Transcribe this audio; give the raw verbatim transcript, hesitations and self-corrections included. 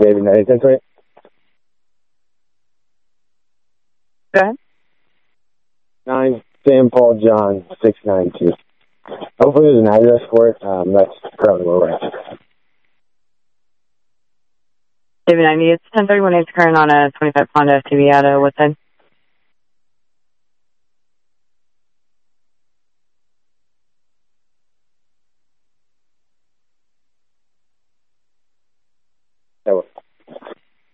David ninety-ten twenty. Go ahead. nine Sam Paul John six nine two. Hopefully there's an address for it. Um, that's probably where we're at. David ninety, it's ten thirty-one Ace current on a twenty-five Honda S U V out of what side?